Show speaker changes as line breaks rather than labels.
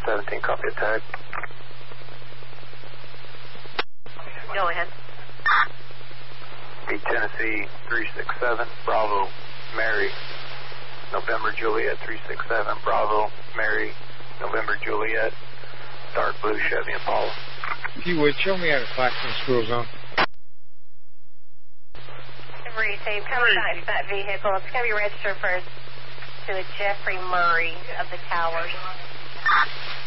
17, copy a tag.
Go ahead.
Be Tennessee 367, Bravo, Mary, November Juliet 367, Bravo, Mary, November Juliet, dark blue Chevy Impala.
If you would, show me how to fasten the squirrel zone.
Receive, coming back to that vehicle. It's going to be registered first to a Jeffrey Murray of the Towers.